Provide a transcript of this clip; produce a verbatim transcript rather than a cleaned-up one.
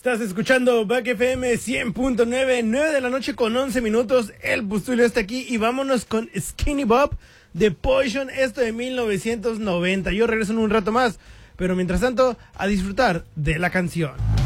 Estás escuchando Back F M cien punto nueve, nueve de la noche con once minutos. El Pustulio está aquí y vámonos con Skinny Bob de Poison, esto de mil novecientos noventa. Yo regreso en un rato más, pero mientras tanto, a disfrutar de la canción.